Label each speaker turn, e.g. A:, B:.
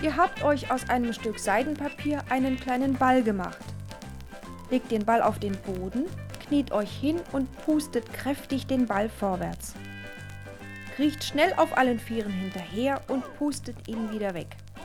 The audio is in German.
A: Ihr habt euch aus einem Stück Seidenpapier einen kleinen Ball gemacht. Legt den Ball auf den Boden, kniet euch hin und pustet kräftig den Ball vorwärts. Kriecht schnell auf allen Vieren hinterher und pustet ihn wieder weg.